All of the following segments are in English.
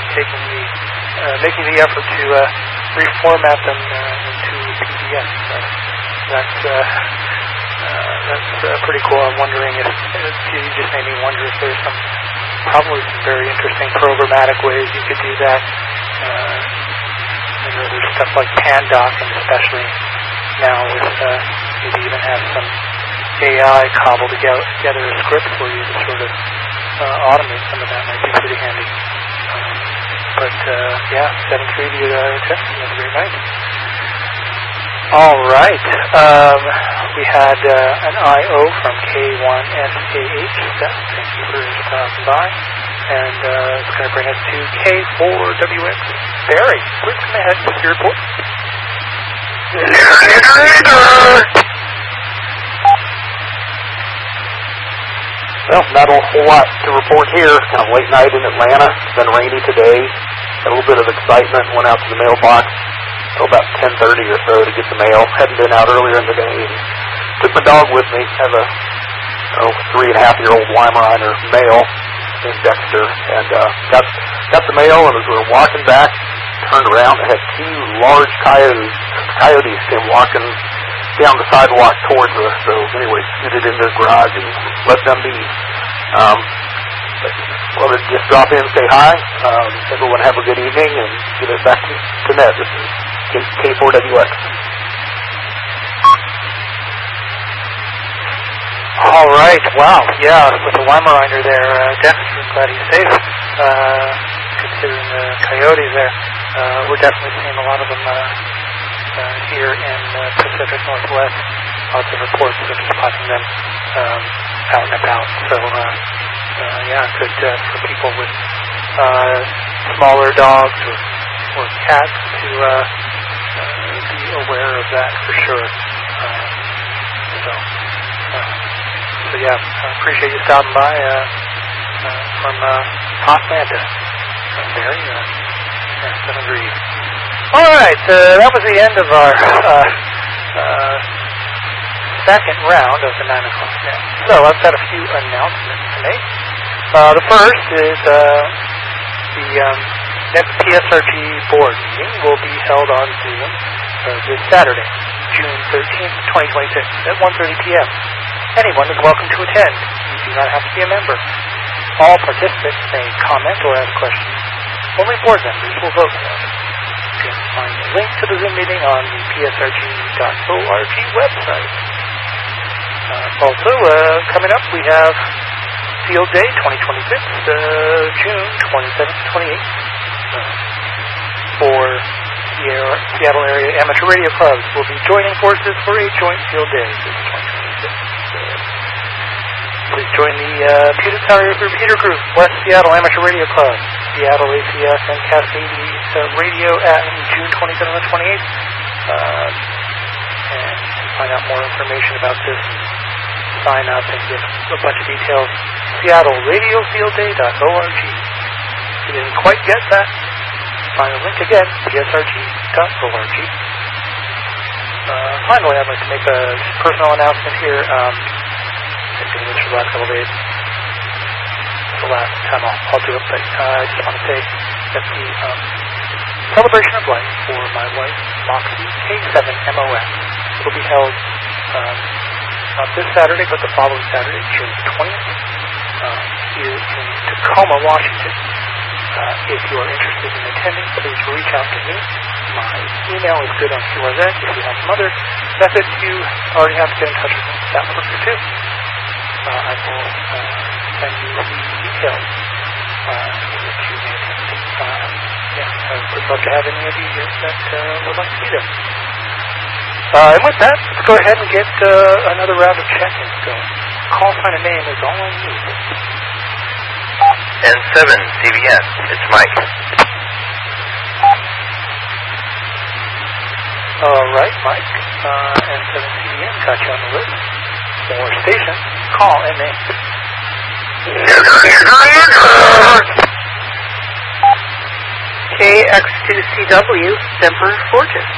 making the effort to reformat them into PDFs. That's pretty cool. I'm wondering if you just made me wonder if there's probably some very interesting programmatic ways you could do that. There's stuff like Pandoc, and especially now with you could even have some AI cobble together a script for you to sort of automate some of that. Might be pretty handy. But 7.3 the testing was very nice. All right. We had an I.O. from K1SKH. Thank you for stopping by. And it's going to bring us to K4WX. Barry, please come ahead with your report. Well, not a whole lot to report here. Kind of late night in Atlanta. It's been rainy today. Got a little bit of excitement. Went out to the mailbox till about 10:30 or so to get the mail. Hadn't been out earlier in the day. And took my dog with me. Have a 3.5-year-old Weimaraner male named Dexter, and got the mail. And as we were walking back, turned around and had two large coyotes came walking down the sidewalk towards us. So anyway, scooted into the garage and let them be. Well, just drop in, say hi. Everyone have a good evening, and get it back to Ned. This is K4WX. All right. Wow. Yeah, with the Weimaraner there, definitely glad he's safe. Considering the coyotes there, we're definitely seeing a lot of them here in the Pacific Northwest. Lots of reports of spotting them out and about. So, good for people with smaller dogs or cats to be aware of that for sure. Appreciate you stopping by from Hot Manta. Barry, 7 All right, that was the end of our second round of the 9 o'clock round. So I've got a few announcements to make. The first is the next PSRG board meeting will be held on Zoom this Saturday, June 13th, 2026 at 1:30 p.m. Anyone is welcome to attend. You do not have to be a member. All participants may comment or ask questions. Only board members will vote. You can find a link to the Zoom meeting on the psrg.org website. Also, coming up, we have Field Day 2026, June 27th to 28th. For Seattle area amateur radio clubs, will be joining forces for a joint field day this 2026. Please join the Puget Sound Repeater Group, West Seattle Amateur Radio Club, Seattle ACS, and Cascades Radio at June 27th and 28th. And to find out more information about this, sign up and get a bunch of details. SeattleRadioFieldDay.org. If you didn't quite get that, find the link again, psrg.org. Finally, I'd like to make a personal announcement here. I've been doing this for the last couple of days. It's the last time I'll do it, but I just want to say that the celebration of life for my wife, Moxie K7MOX, will be held not this Saturday, but the following Saturday, June 20th, here in Tacoma, Washington. If you are interested in attending, please reach out to me. My email is good on QRZ. If you have some other methods you already have to get in touch with me, that will work too. I will send you the details that you may attend. I would love to have any of you here that would like to be there. And with that, let's go ahead and get another round of check-ins going. Call sign and name is all I need. N7 CBS, it's Mike. All right, Mike. N7 CBS got you on the list. More stations, call and name. KX2CW, Semper Fortis.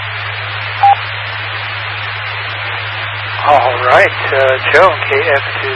All right, Joan, KX2.